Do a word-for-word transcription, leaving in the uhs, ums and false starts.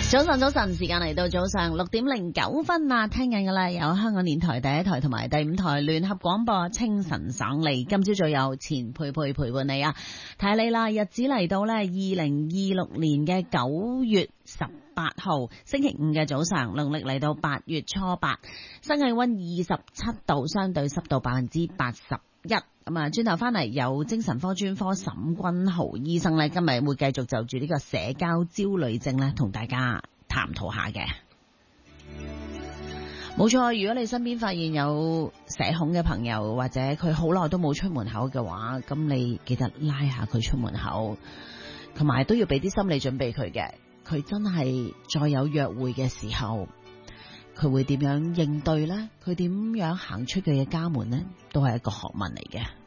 早晨，早晨，時間嚟到早上六點零九分啦，聽緊嘅啦，有香港電台第一台同埋第五台聯合廣播清晨省利，今朝早有錢佩佩陪伴你啊，睇你啦，日子嚟到呢，二零二六年嘅九月十八號星期五嘅早上，農曆嚟到八月初八，新氣溫二十七度，相對濕度百分之八十一。咁啊，轉頭翻嚟有精神科專科沈君豪醫生呢，今日會繼續就住呢個社交焦慮症呢，同大家探討下嘅。冇錯，如果你身邊發現有社恐嘅朋友，或者佢好耐都冇出門口嘅話，咁你記得拉下佢出門口，同埋都要俾啲心理準備佢嘅。佢真係再有約會嘅時候，佢會點樣應對呢？佢點樣行出佢嘅家門呢？都係一個學問嚟嘅。